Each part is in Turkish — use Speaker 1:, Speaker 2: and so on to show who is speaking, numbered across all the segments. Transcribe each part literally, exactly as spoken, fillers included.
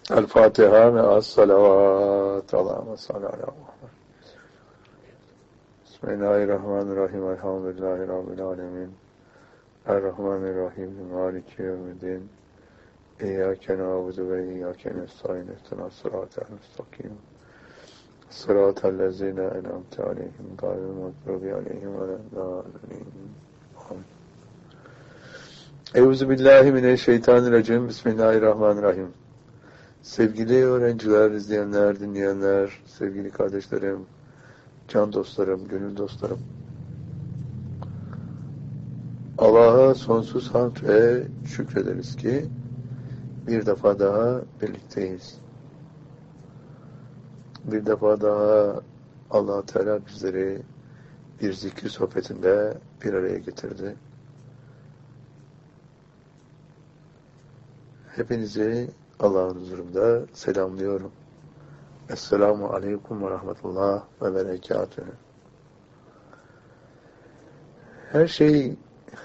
Speaker 1: El Fatiha ve as-salavat. Allahümme salli ala Muhammed. Bismillahirrahmanirrahim. Elhamdülillahi Rabbil alemin. Errahmanirrahim. Maliki yevmiddin. İyyâke na'budu ve iyyâke nestaîn. İhdinas sıratal müstakim. Sıratal lezîne en'amte aleyhim gayril mağdûbi aleyhim veleddâllîn. Amin. Euzubillahimineşşeytanirracim. Bismillahirrahmanirrahim. Sevgili öğrenciler, izleyenler, dinleyenler, sevgili kardeşlerim, can dostlarım, gönül dostlarım. Allah'a sonsuz hamd ve şükrederiz ki bir defa daha birlikteyiz. Bir defa daha Allah Teala bizleri bir zikir sohbetinde bir araya getirdi. Hepinizi Allah'ın huzurunda selamlıyorum. Esselamu aleyküm ve rahmetullah ve berekatühü. Her şey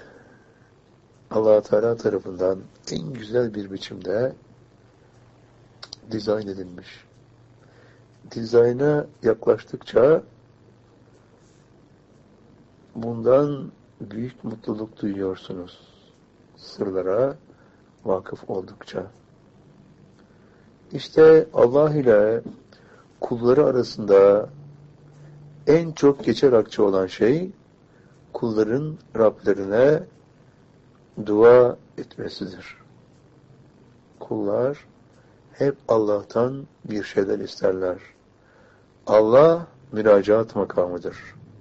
Speaker 1: Allah Teala tarafından en güzel bir biçimde dizayn edilmiş. Dizayna yaklaştıkça bundan büyük mutluluk duyuyorsunuz. Sırlara vakıf oldukça. İşte Allah ile kulları arasında en çok geçer akçe olan şey, kulların Rablerine dua etmesidir. Kullar hep Allah'tan bir şeyler isterler. Allah müracaat makamıdır.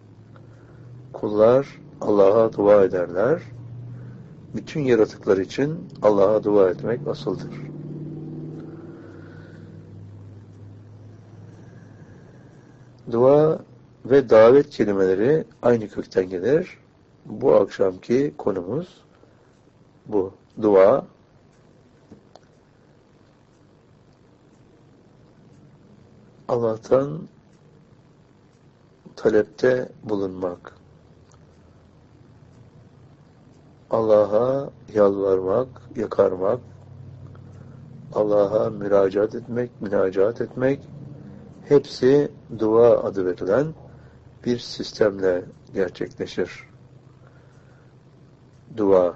Speaker 1: Kullar Allah'a dua ederler. Bütün yaratıklar için Allah'a dua etmek asıldır. Dua ve davet kelimeleri aynı kökten gelir. Bu akşamki konumuz bu. Dua. Allah'tan talepte bulunmak. Allah'a yalvarmak, yakarmak, Allah'a müracaat etmek, münacaat etmek, hepsi dua adı verilen bir sistemle gerçekleşir. Dua.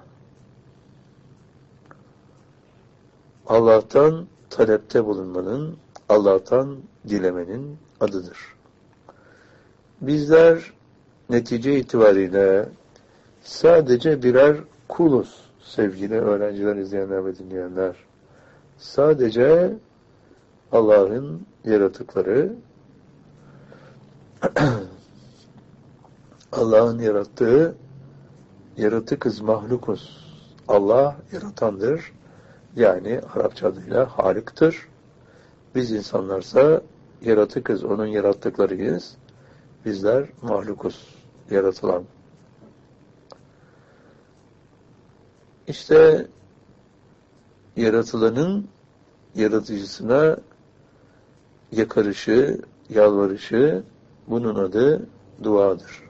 Speaker 1: Allah'tan talepte bulunmanın, Allah'tan dilemenin adıdır. Bizler netice itibariyle sadece birer kuluz sevgili öğrenciler, izleyenler ve dinleyenler. Sadece Allah'ın yaratıkları, Allah'ın yarattığı yaratıkız, mahlukuz. Allah yaratandır. Yani Arapça adıyla Halik'tir. Biz insanlarsa yaratıkız, onun yarattıklarıyız. Bizler mahlukuz, yaratılan. İşte yaratılanın yaratıcısına yakarışı, yalvarışı, bunun adı duadır.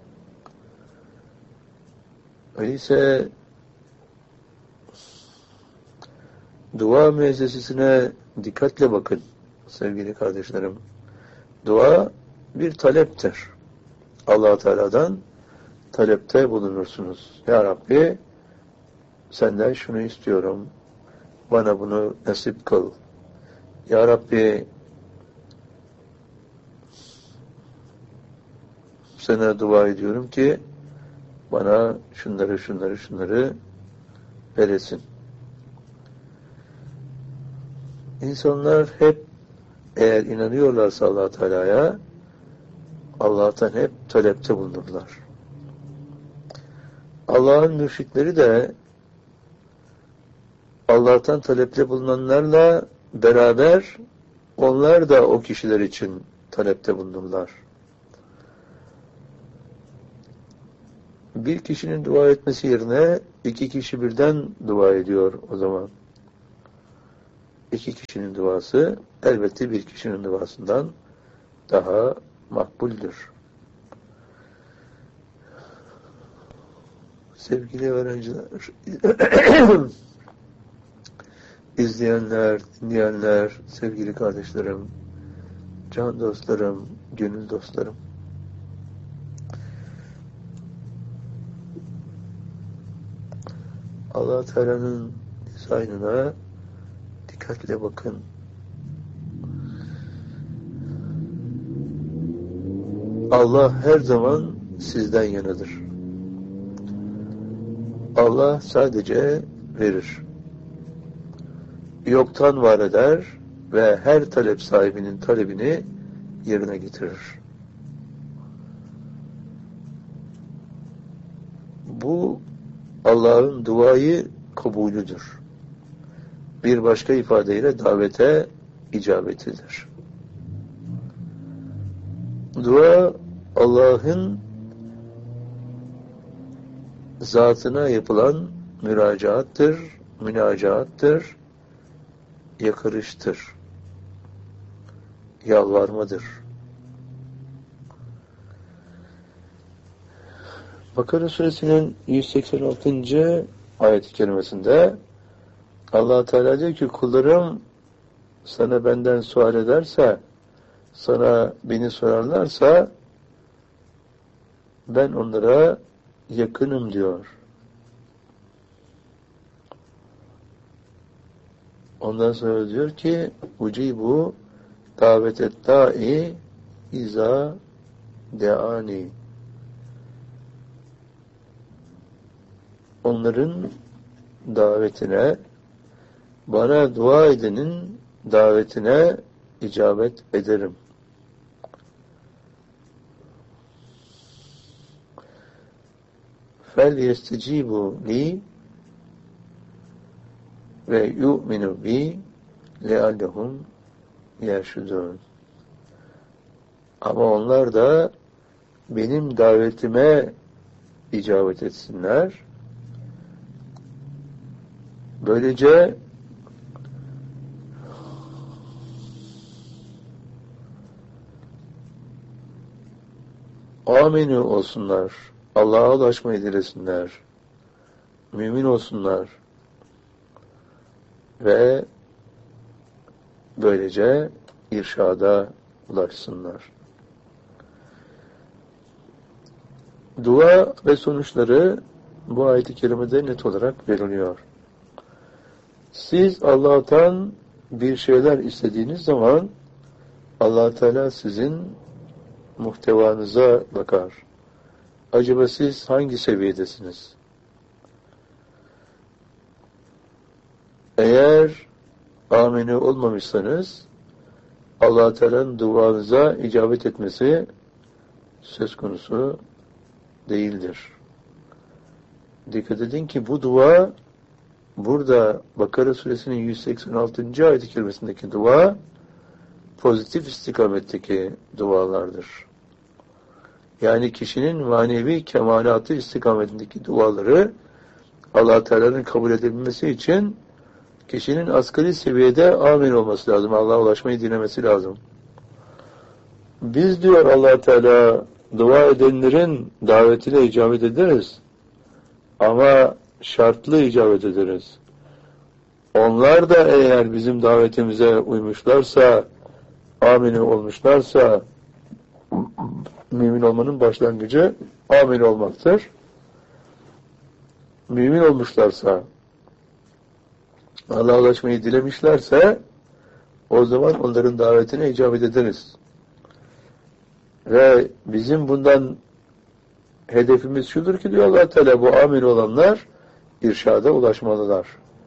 Speaker 1: Öyleyse dua müessesesine dikkatle bakın sevgili kardeşlerim. Dua bir taleptir. Allah Teala'dan talepte bulunursunuz. Ya Rabbi, senden şunu istiyorum. Bana bunu nasip kıl. Ya Rabbi, sana dua ediyorum ki bana şunları şunları şunları veresin. İnsanlar hep eğer inanıyorlarsa Allah Teala'ya Allah'tan hep talepte bulunurlar. Allah'ın mürşitleri de Allah'tan talepte bulunanlarla beraber onlar da o kişiler için talepte bulunurlar. Bir kişinin dua etmesi yerine iki kişi birden dua ediyor o zaman. İki kişinin duası elbette bir kişinin duasından daha makbuldür. Sevgili öğrenciler, izleyenler, dinleyenler, sevgili kardeşlerim, can dostlarım, gönül dostlarım. Allah Teala'nın dizaynına dikkatle bakın. Allah her zaman sizden yanadır. Allah sadece verir. Yoktan var eder ve her talep sahibinin talebini yerine getirir. Bu Allah'ın duayı kabulüdür. Bir başka ifadeyle davete icabetidir. Dua Allah'ın zatına yapılan müracaattır, münacaattır, yakarıştır, yalvarmadır. Bakara Suresinin yüz seksen altıncı ayet-i kerimesinde Allah Teala diyor ki kullarım sana benden sual ederse, sana beni sorarlarsa ben onlara yakınım diyor. Ondan sonra diyor ki ucibu davetet da'i iza deani. Onların davetine, bana dua edenin davetine icabet ederim. Fel yestecibu li ve yu'minu bi leallehum yerşudun. Ama onlar da benim davetime icabet etsinler. Böylece amenü olsunlar. Allah'a ulaşmayı dilesinler. Mümin olsunlar. Ve böylece irşada ulaşsınlar. Dua ve sonuçları bu ayet-i kerimede net olarak veriliyor. Siz Allah'tan bir şeyler istediğiniz zaman Allah Teala sizin muhtevanıza bakar. Acaba siz hangi seviyedesiniz? Eğer amini olmamışsanız Allah Teala'nın duanıza icabet etmesi söz konusu değildir. Dikkat edin ki bu dua burada Bakara Suresinin yüz seksen altıncı ayet-i kerimesindeki dua pozitif istikametteki dualardır. Yani kişinin manevi kemalatı istikametindeki duaları Allah Teala'nın kabul edebilmesi için kişinin asgari seviyede amin olması lazım. Allah'a ulaşmayı dilemesi lazım. Biz diyor Allah Teala dua edenlerin davetine icabet ederiz. Ama şartlı icabet ederiz. Onlar da eğer bizim davetimize uymuşlarsa, amin olmuşlarsa, mümin olmanın başlangıcı amin olmaktır. Mümin olmuşlarsa, Allah'a ulaşmayı dilemişlerse, o zaman onların davetine icabet ederiz. Ve bizim bundan hedefimiz şudur ki diyor Allah Teala, bu amin olanlar irşada ulaşmalılar.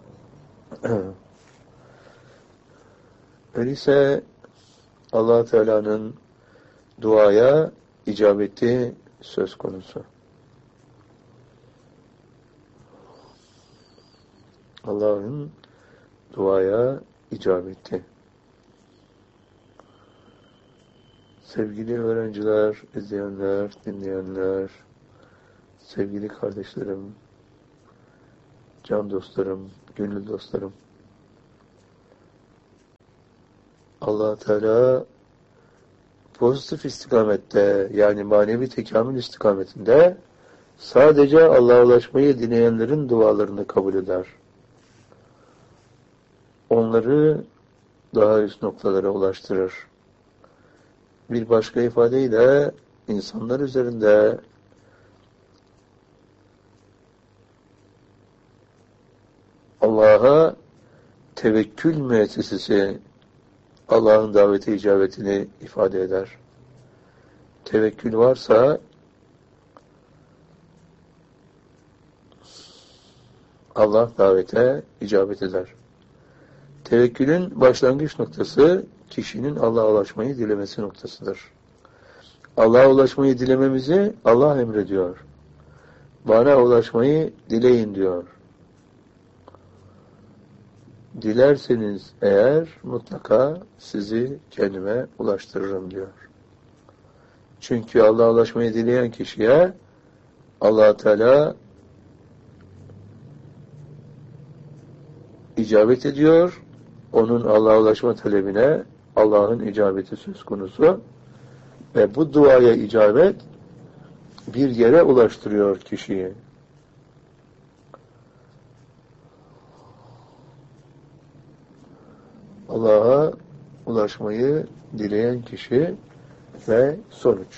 Speaker 1: Öyleyse Allah Teala'nın duaya icabeti söz konusu. Allah'ın duaya icabeti. Sevgili öğrenciler, izleyenler, dinleyenler, sevgili kardeşlerim, can dostlarım, gönül dostlarım. Allah Teala pozitif istikamette, yani manevi tekamül istikametinde sadece Allah'a ulaşmayı dileyenlerin dualarını kabul eder. onları daha üst noktalara ulaştırır. Bir başka ifadeyle insanlar üzerinde Allah'a tevekkül müessesesi Allah'ın daveti icabetini ifade eder. Tevekkül varsa Allah davete icabet eder. Tevekkülün başlangıç noktası kişinin Allah'a ulaşmayı dilemesi noktasıdır. Allah'a ulaşmayı dilememizi Allah emrediyor. Bana ulaşmayı dileyin diyor. Dilerseniz eğer mutlaka sizi kendime ulaştırırım diyor. Çünkü Allah'a ulaşmayı dileyen kişiye Allah Teala icabet ediyor. Onun Allah'a ulaşma talebine Allah'ın icabeti söz konusu. Ve bu duaya icabet bir yere ulaştırıyor kişiyi. Allah'a ulaşmayı dileyen kişi ve sonuç.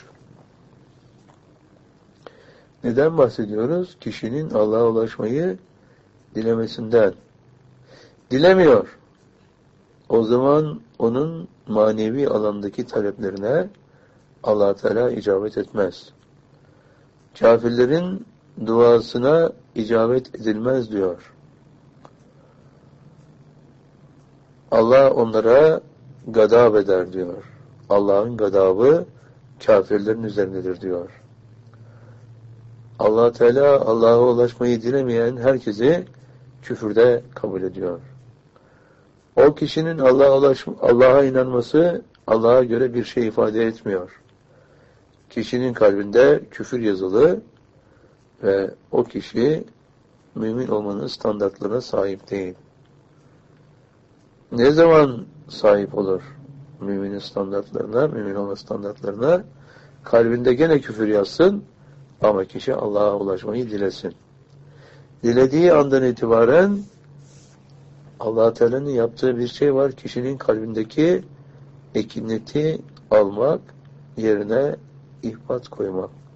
Speaker 1: Neden bahsediyoruz? Kişinin Allah'a ulaşmayı dilemesinden. Dilemiyor. O zaman onun manevi alandaki taleplerine Allah Teala icabet etmez. Kafirlerin duasına icabet edilmez diyor. Allah onlara gadab eder diyor. Allah'ın gadabı kafirlerin üzerindedir diyor. Allah Teala Allah'a ulaşmayı dilemeyen herkesi küfürde kabul ediyor. O kişinin Allah'a ulaş, Allah'a inanması Allah'a göre bir şey ifade etmiyor. Kişinin kalbinde küfür yazılı ve o kişi mümin olmanın standartlarına sahip değil. Ne zaman sahip olur müminin standartlarına, mümin olma standartlarına? Kalbinde gene küfür yazsın ama kişi Allah'a ulaşmayı dilesin. Dilediği andan itibaren Allah Teala'nın yaptığı bir şey var. Kişinin kalbindeki ekineti almak, yerine ihbat koymak.